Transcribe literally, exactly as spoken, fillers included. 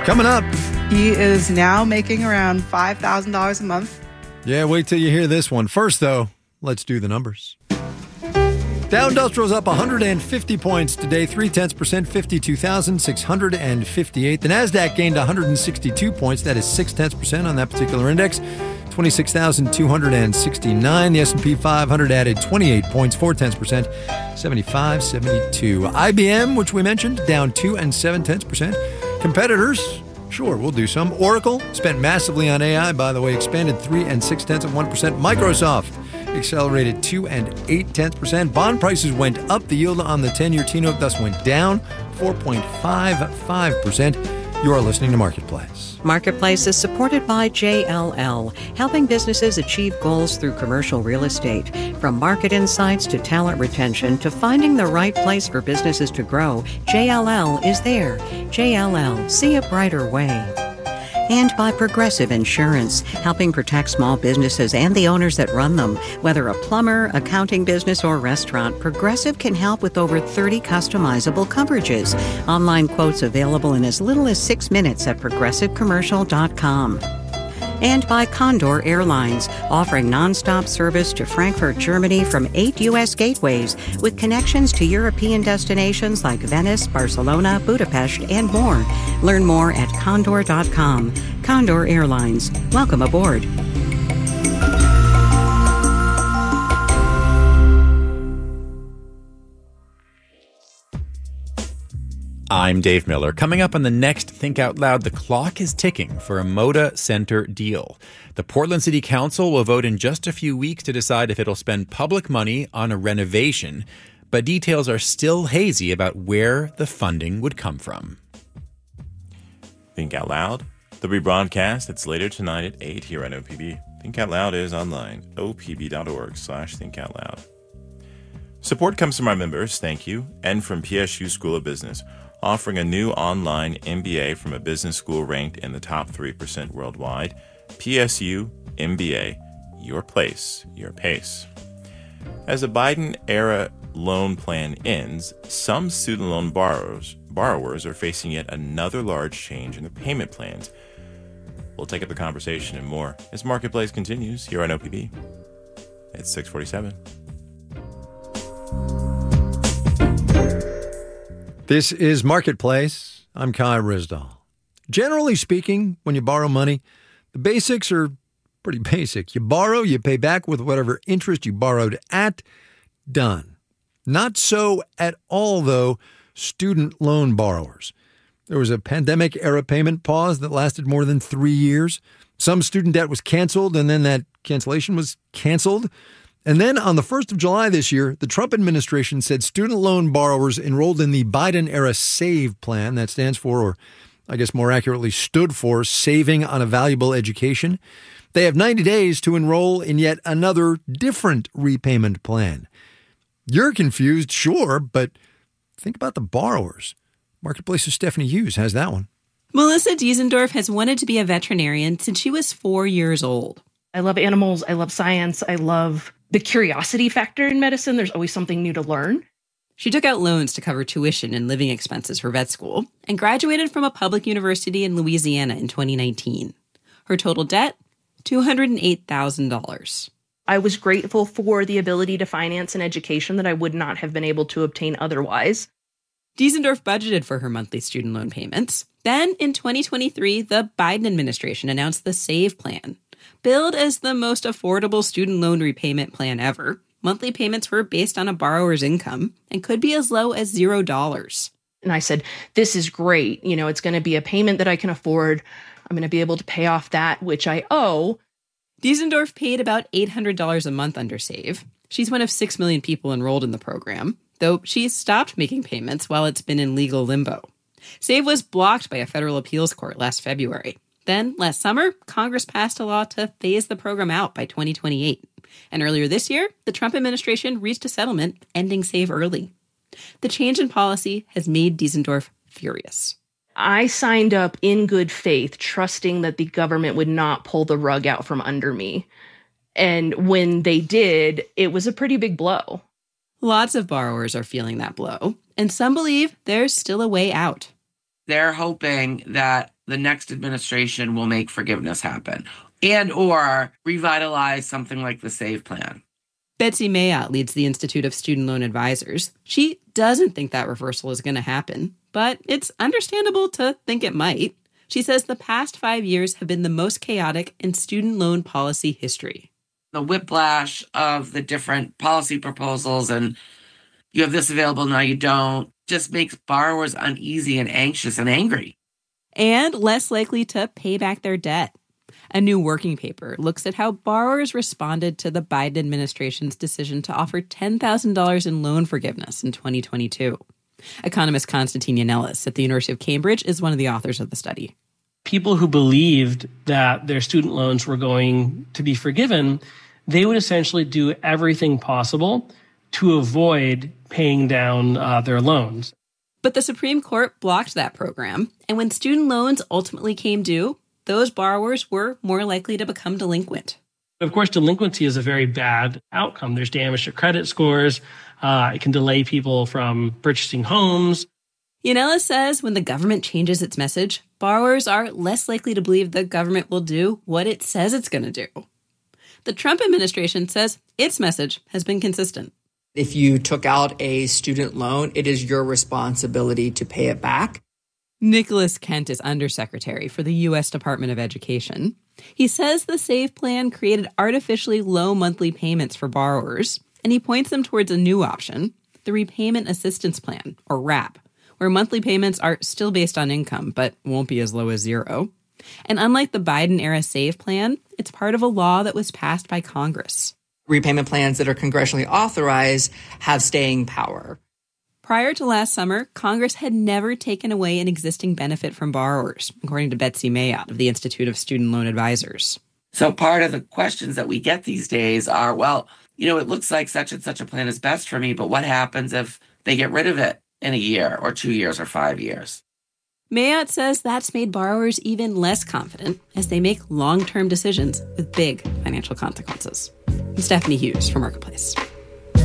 Coming up. He is now making around five thousand dollars a month. Yeah, wait till you hear this one. First, though, let's do the numbers. Dow Industrial's up one hundred fifty points today, three-tenths percent, fifty-two thousand six hundred fifty-eight. The NASDAQ gained one hundred sixty-two points. That is six-tenths percent on that particular index, twenty-six thousand two hundred sixty-nine. The S and P five hundred added twenty-eight points, four-tenths percent, seventy-five seventy-two. I B M, which we mentioned, down two and seven-tenths percent. Competitors, sure, we'll do some. Oracle spent massively on A I, by the way, expanded three and six-tenths of one percent. Microsoft accelerated two and eight-tenths percent. Bond prices went up. The yield on the ten-year T-note thus went down four point five five percent. You are listening to Marketplace. Marketplace is supported by J L L, helping businesses achieve goals through commercial real estate. From market insights to talent retention to finding the right place for businesses to grow, J L L is there. J L L, see a brighter way. And by Progressive Insurance, helping protect small businesses and the owners that run them. Whether a plumber, accounting business, or restaurant, Progressive can help with over thirty customizable coverages. Online quotes available in as little as six minutes at progressive commercial dot com. And by Condor Airlines, offering nonstop service to Frankfurt, Germany from eight U S gateways with connections to European destinations like Venice, Barcelona, Budapest, and more. Learn more at condor dot com. Condor Airlines. Welcome aboard. I'm Dave Miller. Coming up on the next Think Out Loud, the clock is ticking for a Moda Center deal. The Portland City Council will vote in just a few weeks to decide if it'll spend public money on a renovation, but details are still hazy about where the funding would come from. Think Out Loud. The rebroadcast, it's later tonight at eight here on O P B. Think Out Loud is online, opb.org slash Think Out Loud. Support comes from our members, thank you, and from P S U School of Business, offering a new online M B A from a business school ranked in the top three percent worldwide. P S U M B A, your place, your pace. As the Biden-era loan plan ends, some student loan borrowers, borrowers are facing yet another large change in their payment plans. We'll take up the conversation and more as Marketplace continues here on O P B. It's six forty-seven. This is Marketplace. I'm Kai Rizdal. Generally speaking, when you borrow money, the basics are pretty basic. You borrow, you pay back with whatever interest you borrowed at. Done. Not so at all, though, student loan borrowers. There was a pandemic-era payment pause that lasted more than three years. Some student debt was canceled, and then that cancellation was canceled. And then on the first of July this year, the Trump administration said student loan borrowers enrolled in the Biden-era SAVE plan, that stands for, or I guess more accurately stood for, Saving on a Valuable Education. They have ninety days to enroll in yet another different repayment plan. You're confused, sure, but think about the borrowers. Marketplace's Stephanie Hughes has that one. Melissa Diesendorf has wanted to be a veterinarian since she was four years old. I love animals. I love science. I love the curiosity factor in medicine. There's always something new to learn. She took out loans to cover tuition and living expenses for vet school and graduated from a public university in Louisiana in twenty nineteen. Her total debt, two hundred eight thousand dollars. I was grateful for the ability to finance an education that I would not have been able to obtain otherwise. Diesendorf budgeted for her monthly student loan payments. Then, in twenty twenty-three, the Biden administration announced the SAVE plan. Billed as the most affordable student loan repayment plan ever, monthly payments were based on a borrower's income and could be as low as zero dollars. And I said, this is great. You know, it's going to be a payment that I can afford. I'm going to be able to pay off that which I owe. Diesendorf paid about eight hundred dollars a month under SAVE. She's one of six million people enrolled in the program, though she's stopped making payments while it's been in legal limbo. SAVE was blocked by a federal appeals court last February. Then, last summer, Congress passed a law to phase the program out by twenty twenty-eight. And earlier this year, the Trump administration reached a settlement ending SAVE early. The change in policy has made Diesendorf furious. I signed up in good faith, trusting that the government would not pull the rug out from under me. And when they did, it was a pretty big blow. Lots of borrowers are feeling that blow, and some believe there's still a way out. They're hoping that the next administration will make forgiveness happen and or revitalize something like the SAVE plan. Betsy Mayotte leads the Institute of Student Loan Advisors. She doesn't think that reversal is going to happen, but it's understandable to think it might. She says the past five years have been the most chaotic in student loan policy history. The whiplash of the different policy proposals and you have this available, now you don't, just makes borrowers uneasy and anxious and angry. And less likely to pay back their debt. A new working paper looks at how borrowers responded to the Biden administration's decision to offer ten thousand dollars in loan forgiveness in twenty twenty-two. Economist Konstantin Yannelis at the University of Cambridge is one of the authors of the study. People who believed that their student loans were going to be forgiven, they would essentially do everything possible to avoid paying down uh, their loans. But the Supreme Court blocked that program, and when student loans ultimately came due, those borrowers were more likely to become delinquent. Of course, delinquency is a very bad outcome. There's damage to credit scores. Uh, it can delay people from purchasing homes. Yannelis says when the government changes its message, borrowers are less likely to believe the government will do what it says it's going to do. The Trump administration says its message has been consistent. If you took out a student loan, it is your responsibility to pay it back. Nicholas Kent is undersecretary for the U S Department of Education. He says the SAVE plan created artificially low monthly payments for borrowers, and he points them towards a new option, the Repayment Assistance Plan, or RAP, where monthly payments are still based on income, but won't be as low as zero. And unlike the Biden-era SAVE plan, it's part of a law that was passed by Congress. Repayment plans that are congressionally authorized have staying power. Prior to last summer, Congress had never taken away an existing benefit from borrowers, according to Betsy Mayotte of the Institute of Student Loan Advisors. So part of the questions that we get these days are, well, you know, it looks like such and such a plan is best for me, but what happens if they get rid of it in a year or two years or five years? Mayotte says that's made borrowers even less confident as they make long-term decisions with big financial consequences. I'm Stephanie Hughes for Marketplace.